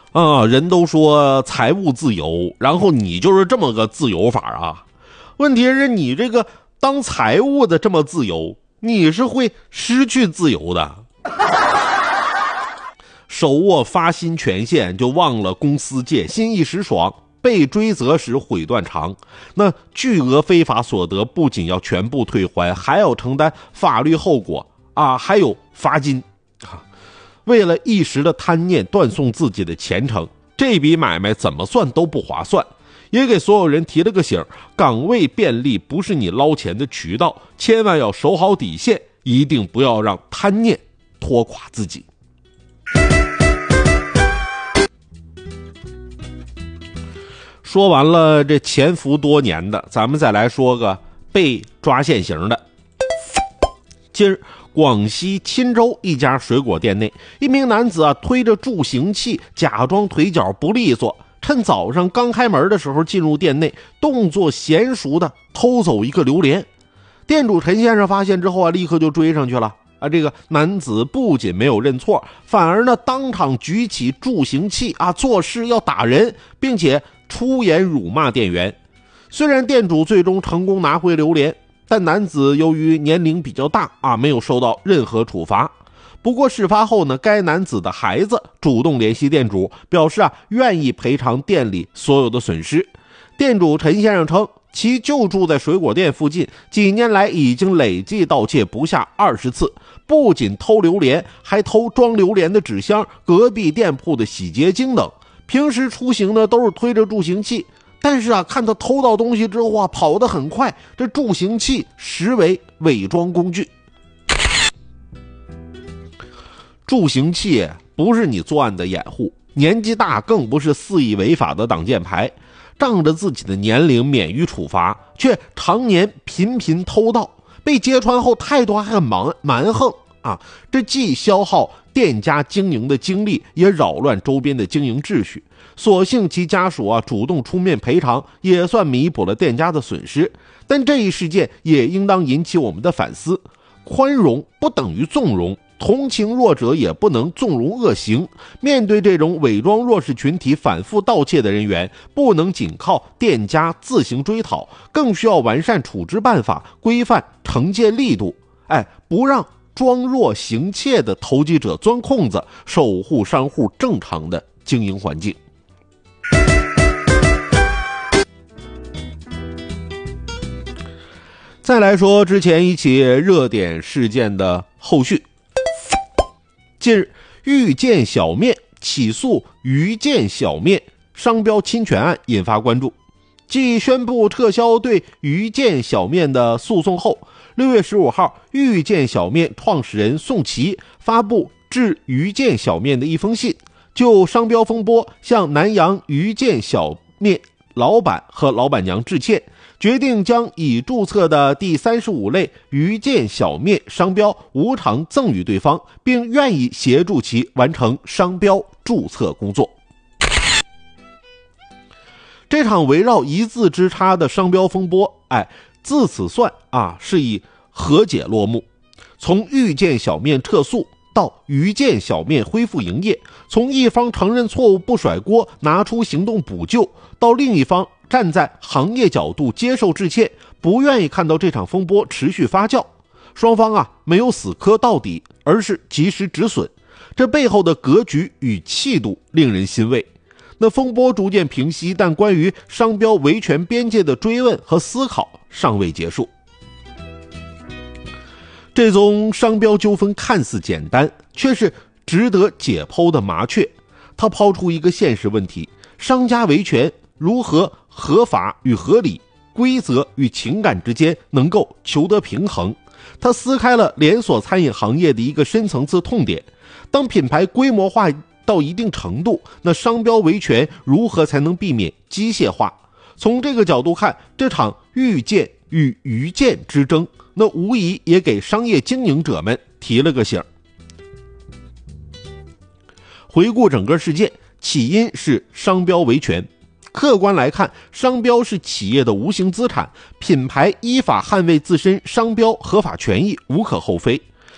人都说财务自由，然后你就是这么个自由法啊。问题是你这个当财务的这么自由，你是会失去自由的。手握发薪权限就忘了公司界，心一时爽，被追责时悔断肠。那巨额非法所得不仅要全部退还，还要承担法律后果啊，还有罚金啊。为了一时的贪念断送自己的前程，这笔买卖怎么算都不划算。也给所有人提了个醒，岗位便利不是你捞钱的渠道，千万要守好底线，一定不要让贪念拖垮自己。说完了这潜伏多年的，咱们再来说个被抓现行的。今儿广西钦州一家水果店内，一名男子推着助行器，假装腿脚不利索，趁早上刚开门的时候进入店内，动作娴熟的偷走一个榴莲。店主陈先生发现之后立刻就追上去了。这个男子不仅没有认错，反而呢当场举起助行器作事要打人，并且出言辱骂店员。虽然店主最终成功拿回榴莲，但男子由于年龄比较大没有受到任何处罚。不过事发后呢，该男子的孩子主动联系店主，表示愿意赔偿店里所有的损失。店主陈先生称，其就住在水果店附近，几年来已经累计盗窃不下20次，不仅偷榴莲，还偷装榴莲的纸箱、隔壁店铺的洗洁精等。平时出行呢都是推着助行器，但是看他偷到东西之后跑得很快，这助行器实为伪装工具。助行器不是你作案的掩护，年纪大更不是肆意违法的挡箭牌，仗着自己的年龄免于处罚，却常年频频偷盗，被揭穿后态度还很蛮横这既消耗店家经营的精力，也扰乱周边的经营秩序。所幸其家属主动出面赔偿，也算弥补了店家的损失。但这一事件也应当引起我们的反思，宽容不等于纵容，同情弱者也不能纵容恶行。面对这种伪装弱势群体反复盗窃的人员，不能仅靠店家自行追讨，更需要完善处置办法，规范惩戒力度，不让装弱行窃的投机者钻空子，守护商户正常的经营环境。再来说之前一起热点事件的后续。近日，遇见小面起诉鱼见小面商标侵权案引发关注。继宣布撤销对鱼见小面的诉讼后，6月15号，遇见小面创始人宋琦发布致鱼见小面的一封信，就商标风波向南阳鱼见小面老板和老板娘致歉，决定将已注册的第35类鱼见小面商标无偿赠与对方，并愿意协助其完成商标注册工作。这场围绕一字之差的商标风波，自此算是以和解落幕。从遇见小面撤诉到鱼见小面恢复营业，从一方承认错误不甩锅，拿出行动补救，到另一方站在行业角度接受致歉，不愿意看到这场风波持续发酵。双方没有死磕到底，而是及时止损，这背后的格局与气度令人欣慰。那风波逐渐平息，但关于商标维权边界的追问和思考尚未结束。这宗商标纠纷看似简单，却是值得解剖的麻雀。它抛出一个现实问题：商家维权如何合法与合理、规则与情感之间能够求得平衡？它撕开了连锁餐饮行业的一个深层次痛点。当品牌规模化到一定程度，那商标维权如何才能避免机械化？从这个角度看，这场遇见与鱼见之争，那无疑也给商业经营者们提了个醒。回顾整个事件，起因是商标维权。客观来看，商标是企业的无形资产，品牌依法捍卫自身商标合法权益无可厚非。